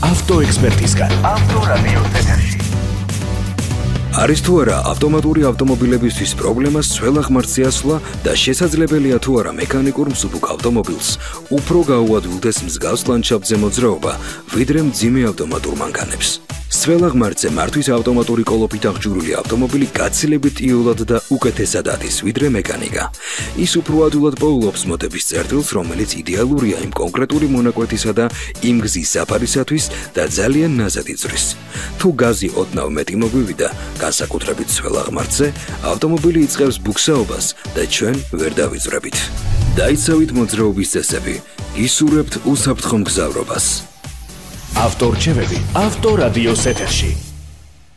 ავტოექსპერტისგან. ავტორადიოს ეთერში. არის თუ არა ავტომატური ავტომობილებისთვის პრობლემას ცველაღმართზე ასვლა და შესაძლებელია თუ არა მექანიკურ მსუბუქ ავტომობილს უფრო გაუადვილდეს მსგავს ლანდშაფტზე მოძრაობა, ვიდრე მძიმე ავტომატურ მანქანებს. სველაღმართზე მართვის ავტომატური კოლოფით აღჭურვილი ავტომობილი გაცილებით იოლად და უკეთესად ადის, ვიდრე მექანიკა. ის უფრო ადვილად პოულობს მოდების წერტილს, რომელიც იდეალურია იმ კონკრეტული მონაკვეთისა და იმ გზის საფარისათვის და ძალიან ნაზად იწვრის. თუ გაზი ოდნავ მეტი მოგვივიდა, განსაკუთრებით სველაღმართზე, ავტომობილი იწყებს ბუქსაობას და ჩვენ ვერ დავიძვრებით. დაიცავით მოძრაობის წესები, გისურვებთ უსაფრთხო მგზავრობას. ავტორჩევები ავტორადიოს ეთერში.